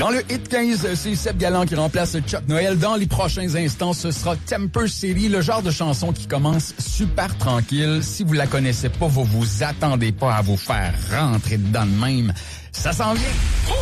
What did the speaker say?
Dans le Hit 15, c'est Seb Galland qui remplace Chuck Noël. Dans les prochains instants, ce sera Temper City, le genre de chanson qui commence super tranquille. Si vous la connaissez pas, vous attendez pas à vous faire rentrer dedans de même. Ça s'en vient.